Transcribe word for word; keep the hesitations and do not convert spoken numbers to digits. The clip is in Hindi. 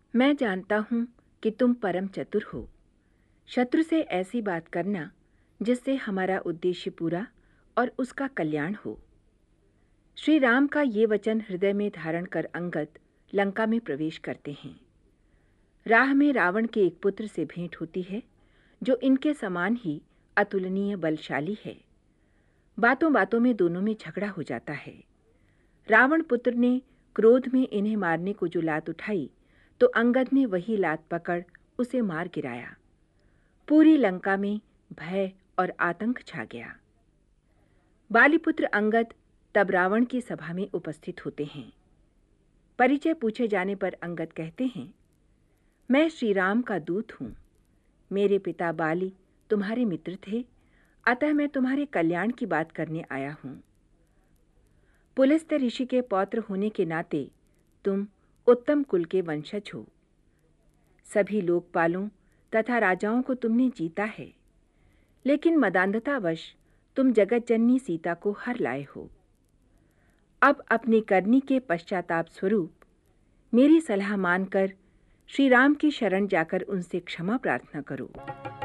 मैं जानता हूँ कि तुम परम चतुर हो। शत्रु से ऐसी बात करना जिससे हमारा उद्देश्य पूरा और उसका कल्याण हो। श्री राम का ये वचन हृदय में धारण कर अंगद लंका में प्रवेश करते हैं। राह में रावण के एक पुत्र से भेंट होती है जो इनके समान ही अतुलनीय बलशाली है। बातों बातों में दोनों में झगड़ा हो जाता है। रावण पुत्र ने क्रोध में इन्हें मारने को जो लात उठाई तो अंगद ने वही लात पकड़ उसे मार गिराया। पूरी लंका में भय और आतंक छा गया। बालीपुत्र अंगद तब रावण की सभा में उपस्थित होते हैं। परिचय पूछे जाने पर अंगद कहते हैं, मैं श्री राम का दूत हूँ। मेरे पिता बाली तुम्हारे मित्र थे, अतः मैं तुम्हारे कल्याण की बात करने आया हूँ। पुलस्त्य ऋषि के पौत्र होने के नाते तुम उत्तम कुल के वंशज हो। सभी लोकपालों तथा राजाओं को तुमने जीता है, लेकिन मदान्धतावश तुम जगतजननी सीता को हर लाए हो। अब अपनी करनी के पश्चाताप स्वरूप मेरी सलाह मानकर श्री राम की शरण जाकर उनसे क्षमा प्रार्थना करो।